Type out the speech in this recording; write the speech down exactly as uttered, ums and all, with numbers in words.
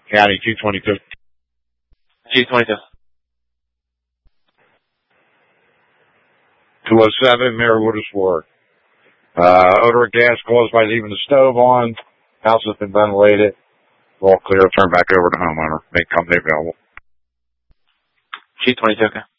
County two twenty-two. G twenty-two. two oh seven, Mayor Wooders Ward. Uh, odor of gas caused by leaving the stove on. House has been ventilated. All clear. Turn back over to homeowner. Make company available. G twenty-two, okay.